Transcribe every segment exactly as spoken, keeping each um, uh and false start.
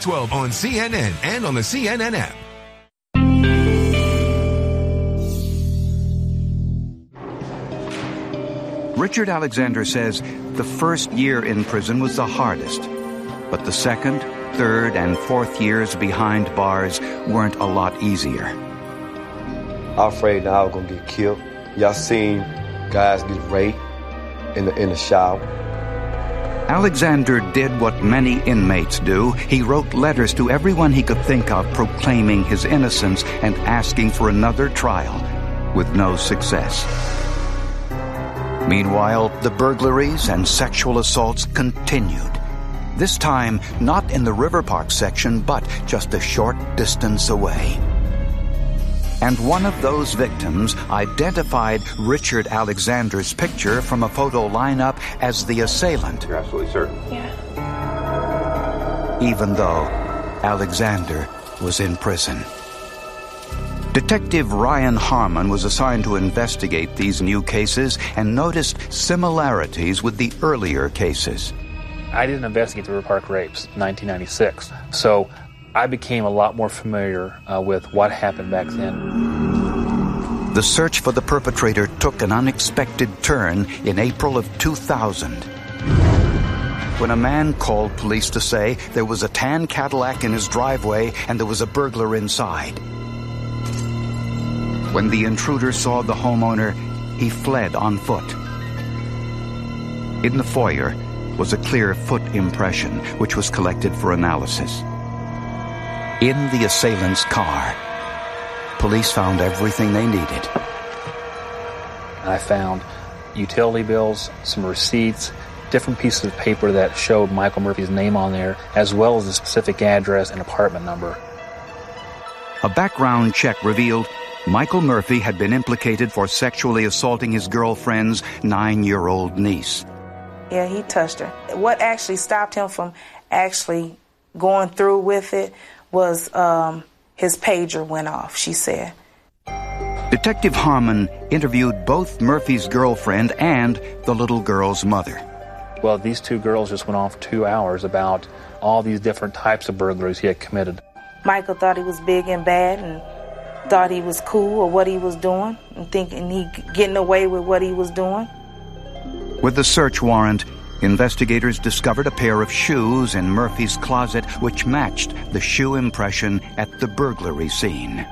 twelve on C N N and on the C N N app. Richard Alexander says the first year in prison was the hardest, but the second, third, and fourth years behind bars weren't a lot easier. I was afraid that I was going to get killed. Y'all seen guys get raped in the, in the shower. Alexander did what many inmates do. He wrote letters to everyone he could think of proclaiming his innocence and asking for another trial, with no success. Meanwhile, the burglaries and sexual assaults continued. This time, not in the River Park section, but just a short distance away. And one of those victims identified Richard Alexander's picture from a photo lineup as the assailant. You're absolutely certain? Yeah. Even though Alexander was in prison. Detective Ryan Harmon was assigned to investigate these new cases and noticed similarities with the earlier cases. I didn't investigate the River Park rapes in nineteen ninety-six, so I became a lot more familiar uh, with what happened back then. The search for the perpetrator took an unexpected turn in April of two thousand, when a man called police to say there was a tan Cadillac in his driveway and there was a burglar inside. When the intruder saw the homeowner, he fled on foot. In the foyer was a clear foot impression, which was collected for analysis. In the assailant's car, police found everything they needed. I found utility bills, some receipts, different pieces of paper that showed Michael Murphy's name on there, as well as the specific address and apartment number. A background check revealed Michael Murphy had been implicated for sexually assaulting his girlfriend's nine-year-old niece. Yeah, he touched her. What actually stopped him from actually going through with it was um, his pager went off, she said. Detective Harmon interviewed both Murphy's girlfriend and the little girl's mother. Well, these two girls just went on for two hours about all these different types of burglaries he had committed. Michael thought he was big and bad and thought he was cool or what he was doing and thinking he getting away with what he was doing. With the search warrant, investigators discovered a pair of shoes in Murphy's closet which matched the shoe impression at the burglary scene.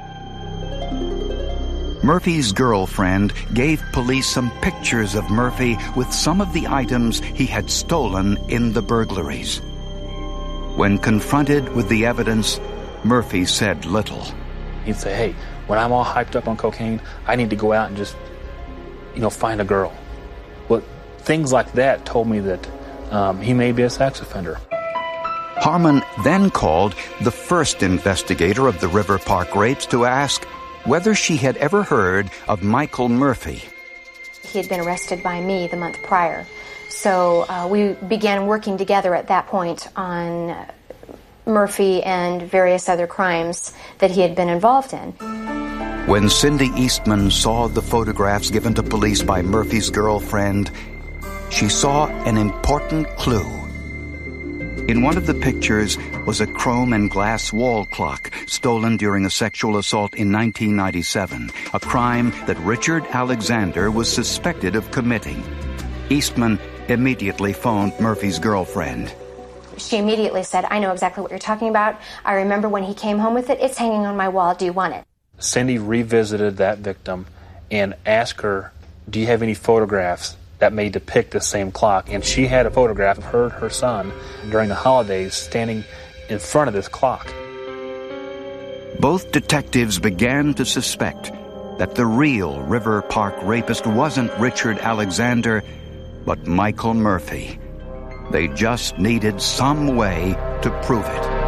Murphy's girlfriend gave police some pictures of Murphy with some of the items he had stolen in the burglaries. When confronted with the evidence, Murphy said little. He'd say, hey, when I'm all hyped up on cocaine, I need to go out and just, you know, find a girl. Well, things like that told me that um, he may be a sex offender. Harmon then called the first investigator of the River Park rapes to ask whether she had ever heard of Michael Murphy. He had been arrested by me the month prior, so uh, we began working together at that point on Murphy and various other crimes that he had been involved in. When Cindy Eastman saw the photographs given to police by Murphy's girlfriend, she saw an important clue. In one of the pictures was a chrome and glass wall clock stolen during a sexual assault in nineteen ninety-seven, a crime that Richard Alexander was suspected of committing. Eastman immediately phoned Murphy's girlfriend. She immediately said, I know exactly what you're talking about. I remember when he came home with it. It's hanging on my wall. Do you want it? Cindy revisited that victim and asked her, do you have any photographs that may depict the same clock? And she had a photograph of her and her son during the holidays standing in front of this clock. Both detectives began to suspect that the real River Park rapist wasn't Richard Alexander, but Michael Murphy. They just needed some way to prove it.